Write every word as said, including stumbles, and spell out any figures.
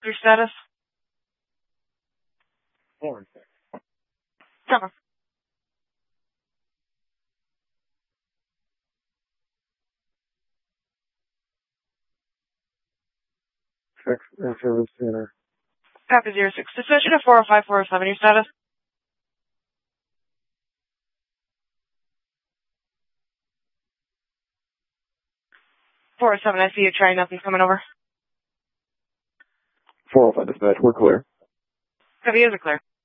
Your status? Four. Cover. Six, in service center. Copy zero six. Decision of four oh five, four oh seven. Your status? four oh seven, I see you trying nothing coming over. four oh five dispatch, we're clear. Copy, is it clear?